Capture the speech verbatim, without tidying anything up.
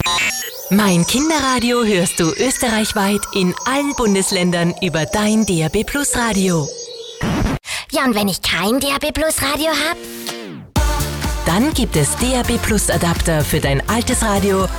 Mein Kinderradio hörst du österreichweit in allen Bundesländern über dein D A B Plus Radio. Ja, und wenn ich kein D A B Plus Radio hab? Dann gibt es D A B Plus Adapter für dein altes Radio